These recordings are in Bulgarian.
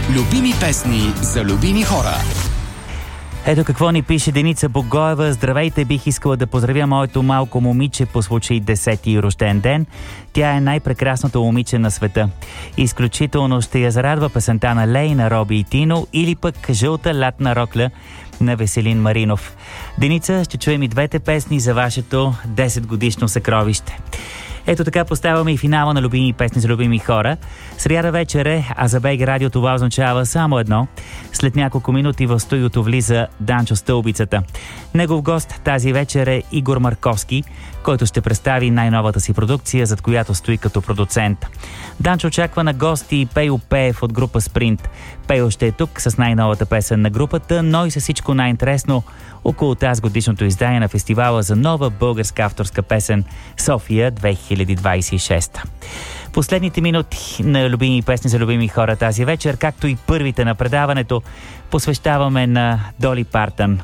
Любими песни за любими хора. Ето какво ни пише Деница Богоева. Здравейте, бих искала да поздравя моето малко момиче по случай 10-ти рожден ден. Тя е най-прекрасното момиче на света. Изключително ще я зарадва песента на Лей, на Роби и Тино или пък Жълта лятна рокля на Веселин Маринов. Деница, ще чуем и двете песни за вашето 10-годишно съкровище. Ето така поставяме и финала на любими песни за любими хора. Сряда вечер е, а за БГ Радио това означава само едно. След няколко минути в студиото влиза Данчо Стълбицата. Негов гост тази вечер е Игор Марковски, който ще представи най-новата си продукция, зад която стои като продуцент. Данчо очаква на гости Пейо Пеев от група Спринт. Пейо ще е тук с най-новата песен на групата, но и с всичко най-интересно около тази годишното издание на фестивала за нова българска авторска песен София 2026. Последните минути на любими песни за любими хора тази вечер, както и първите на предаването, посвещаваме на Доли Партън.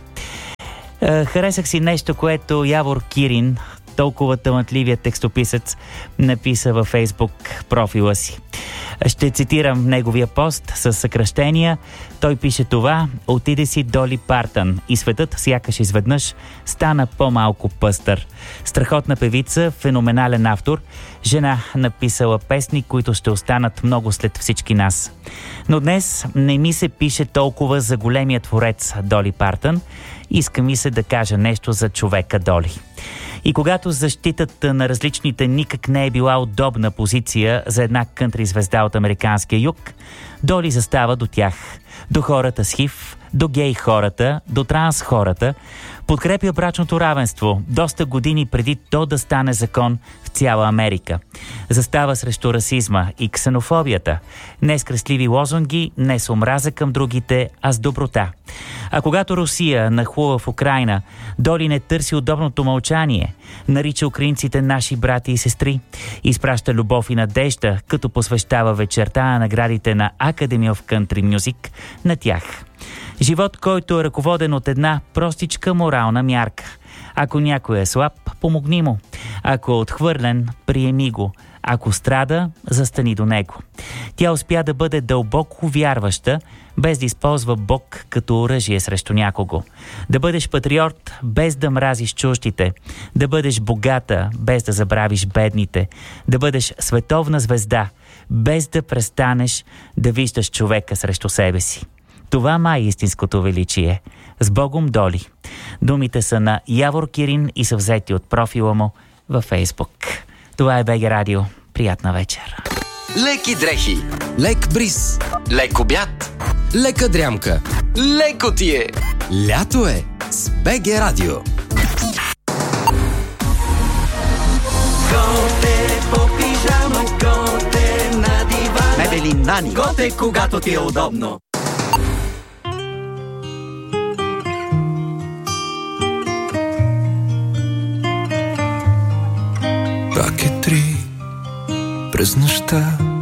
Харесах си нещо, което Явор Кирин, толкова талантливият текстописец, написа във Фейсбук профила си. Ще цитирам неговия пост с съкращения. Той пише това: отиде си Доли Партън и светът сякаш изведнъж стана по-малко пъстър. Страхотна певица, феноменален автор, жена написала песни, които ще останат много след всички нас. Но днес не ми се пише толкова за големия творец Доли Партън. Иска ми се да кажа нещо за човека Доли. И когато защитата на различните никак не е била удобна позиция за една кънтри звезда от американския юг, Доли застава до тях, до хората с ХИВ, до гей хората, до транс хората, подкрепя брачното равенство доста години преди то да стане закон в цяла Америка. Застава срещу расизма и ксенофобията, не с кресливи лозунги, не с омраза към другите, а с доброта. А когато Русия нахлува в Украйна, Доли не търси удобното мълчание, нарича украинците наши брати и сестри, изпраща любов и надежда, като посвещава вечерта на наградите на Academy of Country Music на тях. Живот, който е ръководен от една простичка морална мярка. Ако някой е слаб, помогни му. Ако е отхвърлен, приеми го. Ако страда, застани до него. Тя успя да бъде дълбоко вярваща, без да използва Бог като оръжие срещу някого. Да бъдеш патриот, без да мразиш чуждите. Да бъдеш богата, без да забравиш бедните. Да бъдеш световна звезда, без да престанеш да виждаш човека срещу себе си. Това май е истинското величие. С Богом, Доли. Думите са на Явор Кирин и са взети от профила му във Фейсбук. Това е БГ Радио. Приятна вечер. Леки дрехи, лек бриз, лек обяд, лека дрямка, леко ти е. Лято е с БГ Радио. Готе по пижама, готе на дивана. Мебели Нани. Готе, когато ти е удобно. Пак е 3 през нощта.